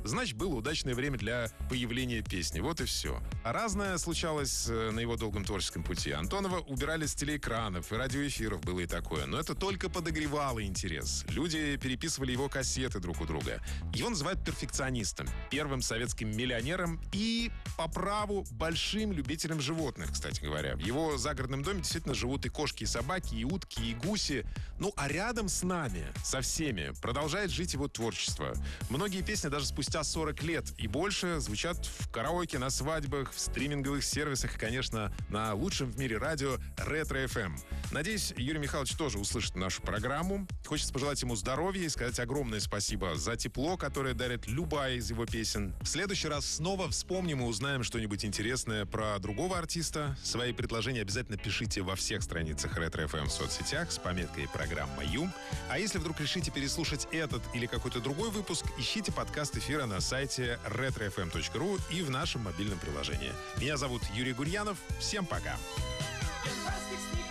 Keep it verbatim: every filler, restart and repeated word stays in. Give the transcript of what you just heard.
значит, было удачное время для появления песни. Вот и все. А разное случалось на его долгом творческом пути. Антонова убирали с телеэкранов и радиоэфиров, было и такое. Но это только подогревало интерес. Люди переписывали его кассеты друг у друга. Его называют перфекционистом, первым советским миллионером и, по праву, большим любителем животных, кстати говоря. В его загородном доме действительно живут и кошки, и собаки, и утки, и гуси. Ну, а рядом с нами, со всеми, продолжает жить его творчество. Многие песни даже спустя сорок лет и больше звучат в караоке, на свадьбах, в стриминговых сервисах и, конечно, на лучшем в мире радио Ретро эф эм. Надеюсь, Юрий Михайлович тоже услышит нашу программу. Хочется пожелать ему здоровья и сказать огромное спасибо за тепло, которое дарит любая из его песен. В следующий раз снова вспомним и узнаем что-нибудь интересное про другого артиста. Свои предложения обязательно пишите во всех страницах Ретро эф эм в соцсетях с пометкой «Программа Ю». А если вдруг решите переслушать этот или какой-то другой выпуск, ищите подкаст эфира на сайте ретро эф эм точка ру и в нашем мобильном приложении. Меня зовут Юрий Гурьянов. Всем пока. In